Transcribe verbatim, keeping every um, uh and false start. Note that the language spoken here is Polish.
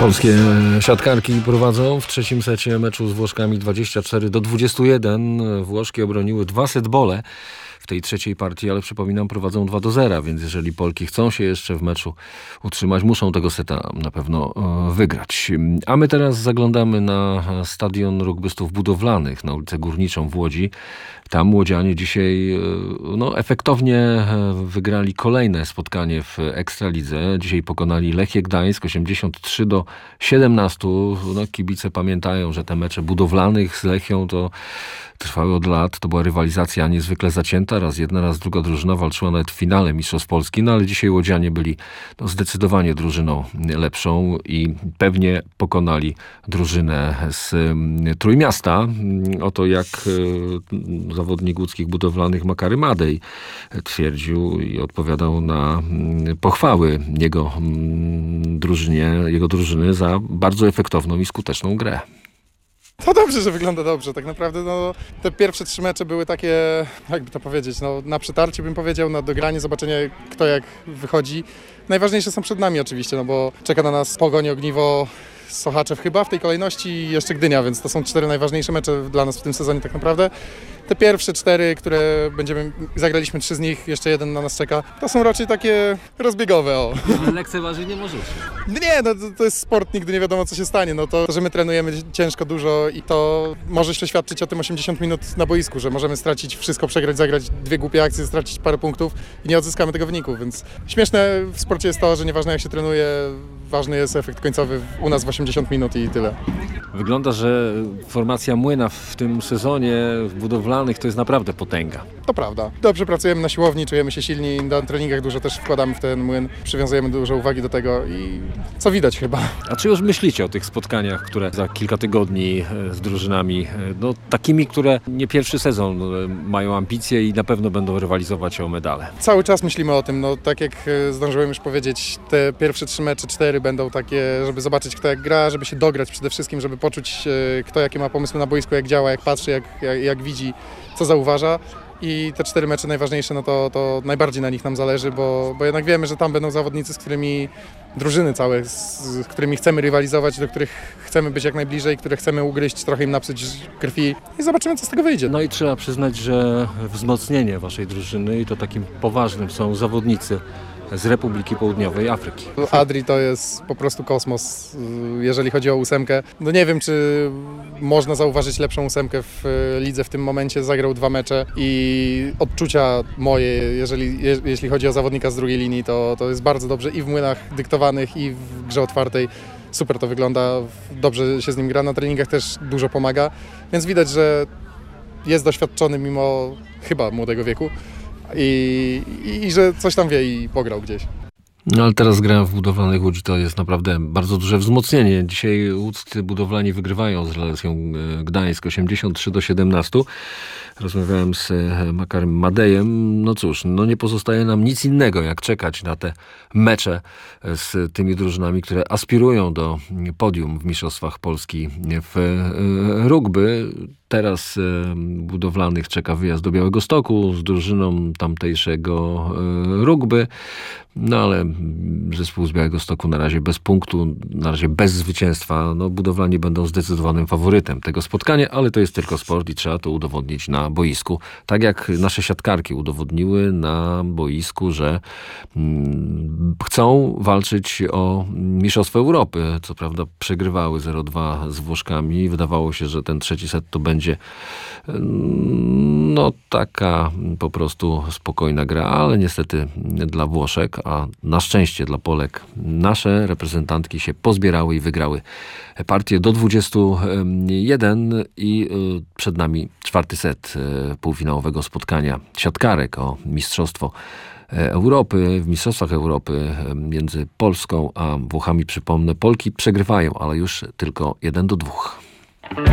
Polskie siatkarki prowadzą w trzecim secie meczu z Włoszkami dwadzieścia cztery do dwudziestu jeden. Włoszki obroniły dwa setbole w tej trzeciej partii, ale przypominam, prowadzą dwa do zera, więc jeżeli Polki chcą się jeszcze w meczu utrzymać, muszą tego seta na pewno wygrać. A my teraz zaglądamy na stadion rugbystów budowlanych na ulicę Górniczą w Łodzi. Tam łodzianie dzisiaj no, efektownie wygrali kolejne spotkanie w Ekstralidze. Dzisiaj pokonali Lechię Gdańsk osiemdziesiąt trzy do siedemnastu. No, kibice pamiętają, że te mecze budowlanych z Lechią to trwały od lat. To była rywalizacja niezwykle zacięta. Raz jedna, raz druga drużyna walczyła nawet w finale Mistrzostw Polski. No ale dzisiaj łodzianie byli no, zdecydowanie drużyną lepszą i pewnie pokonali drużynę z Trójmiasta. Oto jak zawodnik łódzkich budowlanych Makary Madej twierdził i odpowiadał na pochwały jego drużynie, jego drużyny za bardzo efektowną i skuteczną grę. To dobrze, że wygląda dobrze. Tak naprawdę no, te pierwsze trzy mecze były takie, jakby to powiedzieć, no, na przytarcie bym powiedział, na dogranie, zobaczenie kto jak wychodzi. Najważniejsze są przed nami oczywiście, no bo czeka na nas Pogoń, Ogniwo, Sochaczew chyba w tej kolejności i jeszcze Gdynia, więc to są cztery najważniejsze mecze dla nas w tym sezonie tak naprawdę. Te pierwsze cztery, które będziemy, zagraliśmy trzy z nich, jeszcze jeden na nas czeka, to są raczej takie rozbiegowe. O. Lekceważyć nie możecie. Nie, no to, to jest sport, nigdy nie wiadomo co się stanie. No to, że my trenujemy ciężko, dużo i to może się świadczyć o tym osiemdziesiąt minut na boisku, że możemy stracić wszystko, przegrać, zagrać dwie głupie akcje, stracić parę punktów i nie odzyskamy tego wyniku, więc śmieszne w sporcie jest to, że nieważne jak się trenuje, ważny jest efekt końcowy u nas w osiemdziesiąt minut i tyle. Wygląda, że formacja Młyna w tym sezonie w budowlanych to jest naprawdę potęga. To prawda. Dobrze pracujemy na siłowni, czujemy się silni, na treningach dużo też wkładamy w ten Młyn, przywiązujemy dużo uwagi do tego i co widać chyba. A czy już myślicie o tych spotkaniach, które za kilka tygodni z drużynami, no takimi, które nie pierwszy sezon mają ambicje i na pewno będą rywalizować o medale? Cały czas myślimy o tym, no tak jak zdążyłem już powiedzieć, te pierwsze trzy mecze, cztery będą takie, żeby zobaczyć kto jak gra, żeby się dograć przede wszystkim, żeby poczuć kto jakie ma pomysły na boisku, jak działa, jak patrzy, jak, jak, jak widzi, co zauważa. I te cztery mecze najważniejsze, no to, to najbardziej na nich nam zależy, bo, bo jednak wiemy, że tam będą zawodnicy, z którymi drużyny całe, z, z którymi chcemy rywalizować, do których chcemy być jak najbliżej, które chcemy ugryźć, trochę im napsuć krwi i zobaczymy, co z tego wyjdzie. No i trzeba przyznać, że wzmocnienie waszej drużyny i to takim poważnym są zawodnicy z Republiki Południowej Afryki. Adri to jest po prostu kosmos, jeżeli chodzi o ósemkę. No nie wiem, czy można zauważyć lepszą ósemkę w lidze w tym momencie. Zagrał dwa mecze i odczucia moje, jeżeli, je, jeśli chodzi o zawodnika z drugiej linii, to, to jest bardzo dobrze i w młynach dyktowanych, i w grze otwartej. Super to wygląda, dobrze się z nim gra, na treningach też dużo pomaga, więc widać, że jest doświadczony mimo chyba młodego wieku. I, i, i że coś tam wie i pograł gdzieś. No ale teraz gra w budowlanych Łodzi to jest naprawdę bardzo duże wzmocnienie. Dzisiaj łódzcy budowlani wygrywają z Lechią Gdańsk osiemdziesiąt trzy do siedemnastu. Rozmawiałem z Makarem Madejem. No cóż, no nie pozostaje nam nic innego jak czekać na te mecze z tymi drużynami, które aspirują do podium w Mistrzostwach Polski w rugby. Teraz budowlanych czeka wyjazd do Białegostoku z drużyną tamtejszego rugby. No ale zespół z Białegostoku na razie bez punktu, na razie bez zwycięstwa. No, budowlani będą zdecydowanym faworytem tego spotkania, ale to jest tylko sport i trzeba to udowodnić na boisku. Tak jak nasze siatkarki udowodniły na boisku, że mm, chcą walczyć o Mistrzostwo Europy. Co prawda przegrywały zero dwa z Włoszkami. Wydawało się, że ten trzeci set to będzie no taka po prostu spokojna gra, ale niestety dla Włoszek, a na szczęście dla Polek, nasze reprezentantki się pozbierały i wygrały partię do dwudziestu jeden i przed nami czwarty set półfinałowego spotkania siatkarek o Mistrzostwo Europy. W Mistrzostwach Europy między Polską a Włochami, przypomnę, Polki przegrywają, ale już tylko jeden do dwóch.